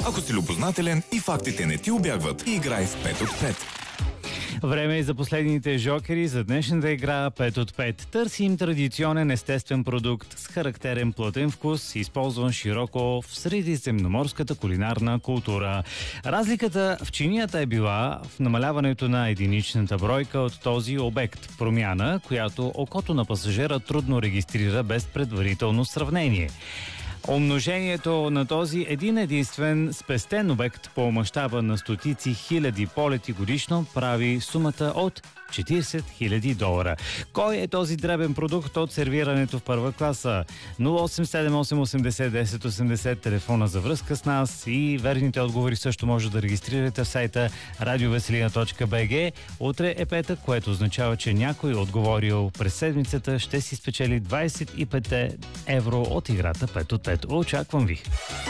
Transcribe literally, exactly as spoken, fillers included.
Ако си любознателен и фактите не ти убягват, играй в пет от пет. Време е за последните жокери за днешната игра пет от пет. Търсим традиционен естествен продукт с характерен плътен вкус, използван широко в средиземноморската кулинарна култура. Разликата в чинията е била в намаляването на единичната бройка от този обект. Промяна, която окото на пасажира трудно регистрира без предварително сравнение. Умножението на този един единствен спестен обект по мащаба на стотици хиляди полети годишно прави сумата от четиридесет хиляди долара. Кой е този дребен продукт от сервирането в първа класа? нула осем седем осем осемдесет десет осемдесет, телефона за връзка с нас, и верните отговори също може да регистрирате в сайта радиовеселина точка би джи. Утре е петък, което означава, че някой отговорил през седмицата ще си спечели двадесет и пет евро от играта пет от пет. Очаквам ви!